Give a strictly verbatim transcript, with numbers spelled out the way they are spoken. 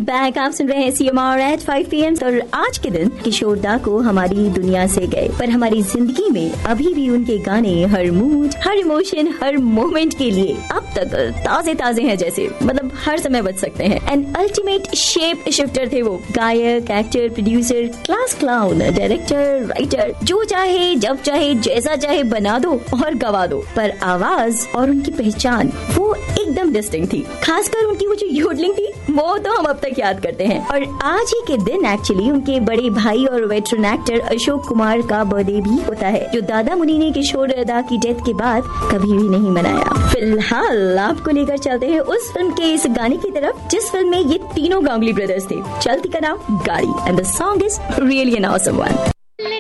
Back. आप सुन रहे हैं C M R eight five P M. और आज के दिन किशोर दा को हमारी दुनिया से गए, पर हमारी जिंदगी में अभी भी उनके गाने हर मूड, हर इमोशन, हर मोमेंट के लिए अब तक ताजे ताजे हैं, जैसे मतलब हर समय बच सकते हैं। एंड अल्टीमेट शेप शिफ्टर थे वो। गायक, actor, producer, class clown, director, writer, जो चाहे जब चाहे जैसा चाहे बना दो और गवा दो, पर आवाज और उनकी पहचान वो एकदम डिस्टिंक्ट थी। खासकर उनकी वो जो योडलिंग थी वो तो हम अब तक याद करते हैं। और आज ही के दिन एक्चुअली उनके बड़े भाई और वेटरन एक्टर अशोक कुमार का बर्थडे भी होता है, जो दादा मुनि ने किशोर दा की डेथ के बाद कभी भी नहीं मनाया। फिलहाल आपको लेकर चलते हैं उस फिल्म के इस गाने की तरफ जिस फिल्म में ये तीनों गांगुली ब्रदर्स थे। चलती का नाम गाड़ी, and the song is really an awesome one.